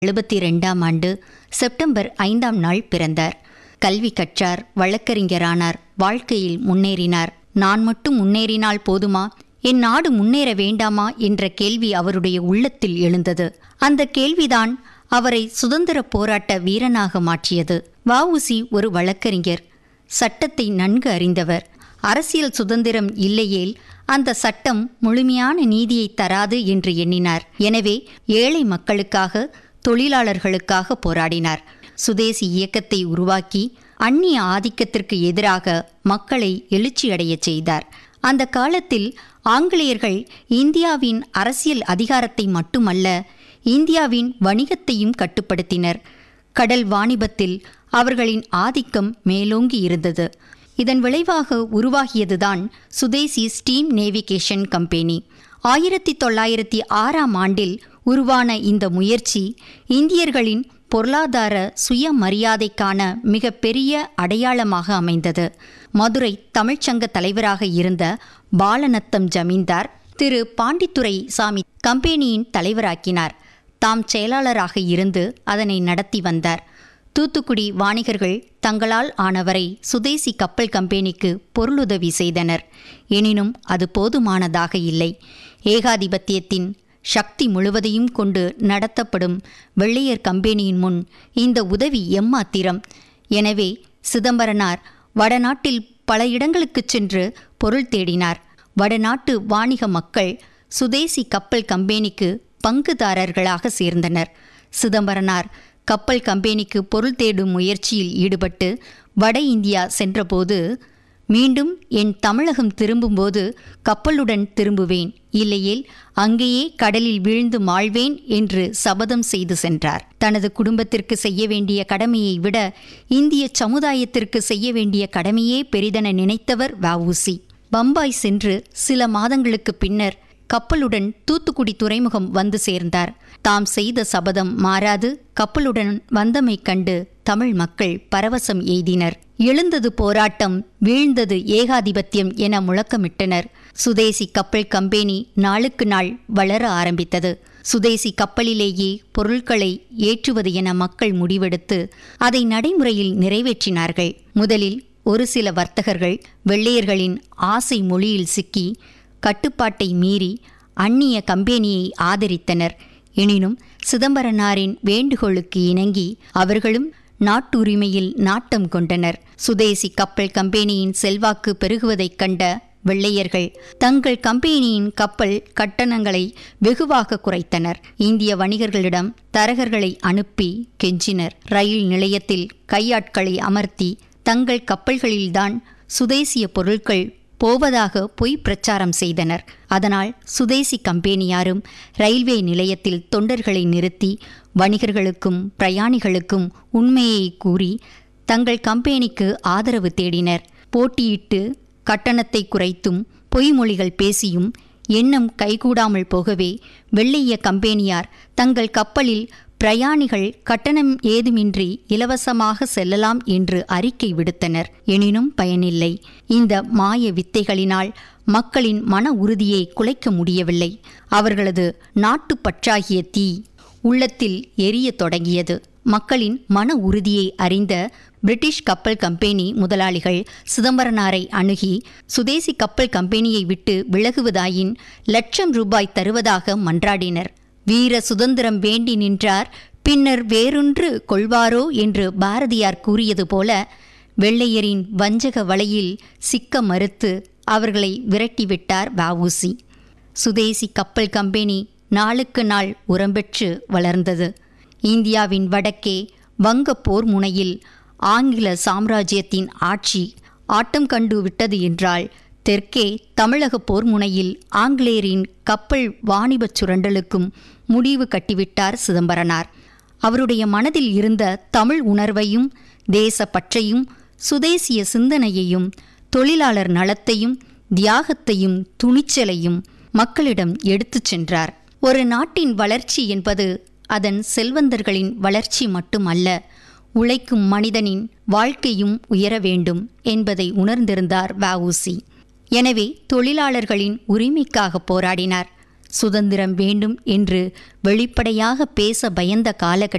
1872ஆம் ஆண்டு செப்டம்பர் 5ஆம் நாள் பிறந்தார். கல்வி கற்றார், வழக்கறிஞரானார், வாழ்க்கையில் முன்னேறினார். நான் மட்டும் முன்னேறினால் போதுமா, என் நாடு முன்னேற வேண்டாமா என்ற கேள்வி அவருடைய உள்ளத்தில் எழுந்தது. அந்த கேள்விதான் அவரை சுதந்திர போராட்ட வீரனாக மாற்றியது. வ.உ.சி. ஒரு வழக்கறிஞர், சட்டத்தை நன்கு அறிந்தவர். அரசியல் சுதந்திரம் இல்லையேல் அந்த சட்டம் முழுமையான நீதியை தராது என்று எண்ணினார். எனவே ஏழை மக்களுக்காக, தொழிலாளர்களுக்காக போராடினார். சுதேசி இயக்கத்தை உருவாக்கி அந்நிய ஆதிக்கத்திற்கு எதிராக மக்களை எழுச்சியடையச் செய்தார். அந்த காலத்தில் ஆங்கிலேயர்கள் இந்தியாவின் அரசியல் அதிகாரத்தை மட்டுமல்ல, இந்தியாவின் வணிகத்தையும் கட்டுப்படுத்தினர். கடல் வாணிபத்தில் அவர்களின் ஆதிக்கம் மேலோங்கி இருந்தது. இதன் விளைவாக உருவாகியதுதான் சுதேசி ஸ்டீம் நேவிகேஷன் கம்பெனி. 1906ஆம் ஆண்டில் உருவான இந்த முயற்சி இந்தியர்களின் பொருளாதார சுயமரியாதைக்கான மிக பெரிய அடையாளமாக அமைந்தது. மதுரை தமிழ்ச்சங்க தலைவராக இருந்த பாலநத்தம் ஜமீன்தார் திரு பாண்டித்துரை சாமி கம்பெனியின் தலைவராக்கினார். தாம் செயலாளராக இருந்து அதனை நடத்தி வந்தார். தூத்துக்குடி வாணிகர்கள் தங்களால் ஆனவரை சுதேசி கப்பல் கம்பெனிக்கு பொருளுதவி செய்தனர். எனினும் அது போதுமானதாக இல்லை. ஏகாதிபத்தியத்தின் சக்தி முழுவதையும் கொண்டு நடத்தப்படும் வெள்ளையர் கம்பெனியின் முன் இந்த உதவி எம்மாத்திரம்? எனவே சிதம்பரனார் வடநாட்டில் பல இடங்களுக்குச் சென்று பொருள் தேடினார். வடநாட்டு வாணிக மக்கள் சுதேசி கப்பல் கம்பெனிக்கு பங்குதாரர்களாக சேர்ந்தனர். சிதம்பரனார் கப்பல் கம்பெனிக்கு பொருள் தேடும் முயற்சியில் ஈடுபட்டு வட இந்தியா சென்றபோது, மீண்டும் என் தமிழகம் திரும்பும்போது கப்பலுடன் திரும்புவேன், இல்லையேல் அங்கேயே கடலில் வீழ்ந்து மாழ்வேன் என்று சபதம் செய்து சென்றார். தனது குடும்பத்திற்கு செய்ய வேண்டிய கடமையை விட இந்திய சமுதாயத்திற்கு செய்ய வேண்டிய கடமையே பெரிதென நினைத்தவர் வ.உ.சி. பம்பாய் சென்று சில மாதங்களுக்கு பின்னர் கப்பலுடன் தூத்துக்குடி துறைமுகம் வந்து சேர்ந்தார். தாம் செய்த சபதம் மாறாது கப்பலுடன் வந்தமை கண்டு தமிழ் மக்கள் பரவசம் எய்தினர். எழுந்தது போராட்டம், வீழ்ந்தது ஏகாதிபத்தியம் என முழக்கமிட்டனர். சுதேசி கப்பல் கம்பெனி நாளுக்கு நாள் வளர ஆரம்பித்தது. சுதேசி கப்பலிலேயே பொருட்களை ஏற்றுவது என மக்கள் முடிவெடுத்து அதை நடைமுறையில் நிறைவேற்றினார்கள். முதலில் ஒரு சில வர்த்தகர்கள் வெள்ளையர்களின் ஆசை மொழியில் சிக்கி கட்டுப்பாட்டை மீறி அந்நிய கம்பெனியை ஆதரித்தனர். எனினும் சிதம்பரனாரின் வேண்டுகோளுக்கு இணங்கி அவர்களும் நாட்டுரிமையில் நாட்டம் கொண்டனர். சுதேசி கப்பல் கம்பெனியின் செல்வாக்கு பெருகுவதைக் கண்ட வெள்ளையர்கள் தங்கள் கம்பெனியின் கப்பல் கட்டணங்களை வெகுவாக குறைத்தனர். இந்திய வணிகர்களிடம் தரகர்களை அனுப்பி கெஞ்சினர். ரயில் நிலையத்தில் கையாட்களை அமர்த்தி தங்கள் கப்பல்களில்தான் சுதேசிய பொருட்கள் போவதாக பொய் பிரச்சாரம் செய்தனர். அதனால் சுதேசி கம்பெனியாரும் ரயில்வே நிலையத்தில் தொண்டர்களை நிறுத்தி வணிகர்களுக்கும் பிரயாணிகளுக்கும் உண்மையை கூறி தங்கள் கம்பெனிக்கு ஆதரவு தேடினர். போட்டியிட்டு கட்டணத்தை குறைத்தும் பொய்மொழிகள் பேசியும் எண்ணம் கைகூடாமல் போகவே வெள்ளைய கம்பெனியார் தங்கள் கப்பலில் பிரயாணிகள் கட்டணம் ஏதுமின்றி இலவசமாக செல்லலாம் என்று அறிக்கை விடுத்தனர். எனினும் பயனில்லை. இந்த மாய வித்தைகளினால் மக்களின் மன உறுதியை குலைக்க முடியவில்லை. அவர்களது நாட்டுப்பற்றாகிய தீ உள்ளத்தில் எரிய தொடங்கியது. மக்களின் மன உறுதியை அறிந்த பிரிட்டிஷ் கப்பல் கம்பெனி முதலாளிகள் சிதம்பரனாரை அணுகி சுதேசி கப்பல் கம்பெனியை விட்டு விலகுவதாயின் ₹1,00,000 தருவதாக மன்றாடினர். வீர சுதந்திரம் வேண்டி நின்றார், பின்னர் வேறொன்று கொள்வாரோ என்று பாரதியார் கூறியது போல வெள்ளையரின் வஞ்சக வலையில் சிக்க மறுத்து அவர்களை விரட்டிவிட்டார் வ.உ.சி. சுதேசி கப்பல் கம்பெனி நாளுக்கு நாள் உரம்பெற்று வளர்ந்தது. இந்தியாவின் வடக்கே வங்க போர் முனையில் ஆங்கில சாம்ராஜ்யத்தின் ஆட்சி ஆட்டம் கண்டு விட்டது என்றால், தெற்கே தமிழக போர் முனையில் ஆங்கிலேயரின் கப்பல் வாணிபச் சுரண்டலுக்கும் முடிவு கட்டிவிட்டார் சிதம்பரனார். அவருடைய மனதில் இருந்த தமிழ் உணர்வையும் தேசப்பற்றையும் சுதேசிய சிந்தனையையும் தொழிலாளர் நலத்தையும் தியாகத்தையும் துணிச்சலையும் மக்களிடம் எடுத்துச் சென்றார். ஒரு நாட்டின் வளர்ச்சி என்பது அதன் செல்வந்தர்களின் வளர்ச்சி மட்டுமல்ல, உழைக்கும் மனிதனின் வாழ்க்கையும் உயர வேண்டும் என்பதை உணர்ந்திருந்தார் வ.உ.சி. எனவே தொழிலாளர்களின் உரிமைக்காக போராடினார். சுதந்திரம் வேண்டும் என்று வெளிப்படையாக பேச பயந்த காலகட்டம்